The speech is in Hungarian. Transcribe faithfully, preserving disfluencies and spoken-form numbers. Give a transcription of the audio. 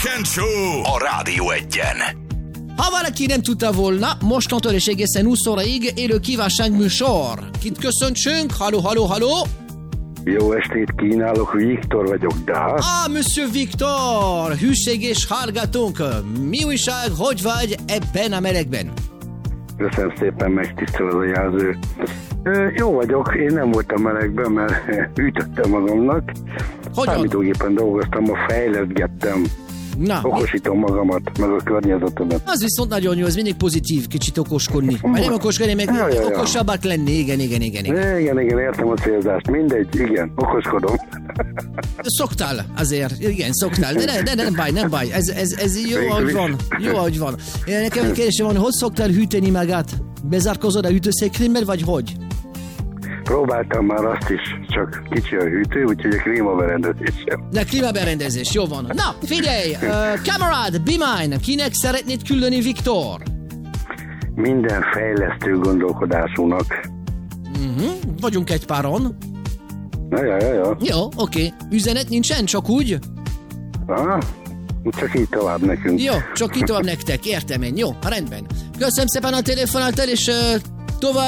Kejfejancsi Show a Rádió Egyen. Ha valaki nem tudta volna, mostantól és egészen húsz óraig élő kívánságműsor. Kit köszöntsünk? Halló, halló, halló! Jó estét kínálok, Viktor vagyok, de... Ah, Monsieur Viktor! Hűség és hallgatónk! Mi újság, hogy vagy ebben a melegben? Köszönöm szépen, megtisztel az a jelző. Jó vagyok, én nem voltam melegben, mert hűtöttem magamnak. Hogyan? Számítógépen dolgoztam, ma fejleszgettem. Na, Okosítom magamat, meg a környezetemet. az viszont nagyon jó, az mindig pozitív, kicsit okoskodni. Vagy nem okoskodni, meg Ja, ja, ja. okosabbak lenni, igen, igen, igen, igen. Igen, igen, értem a célzást. Mindegy, igen, okoskodom. Szoktál azért, igen, szoktál, de, ne, de nem baj, nem baj, ez, ez, ez jó, ahogy van, jó, ahogy van. Nekem egy kérdésem van, hogy szoktál hűteni magát? Bezárkozod a hűtőszekrényben, vagy hogy? Próbáltam már azt is, csak kicsi a hűtő, úgyhogy a klímaberendezés sem. De klímaberendezés, jó van. Na, figyelj, uh, kamarad, be mine, kinek szeretnéd küldeni, Viktor? Minden fejlesztő gondolkodásúnak. Uh-huh. Vagyunk egy páron. Na, ja, ja, ja. Jó, oké. Okay. Üzenet nincsen, csak úgy? Ah, csak így tovább nekünk. Jó, csak így tovább nektek, értem én. Jó, rendben. Köszönöm szépen a telefonáltal, és uh, tovább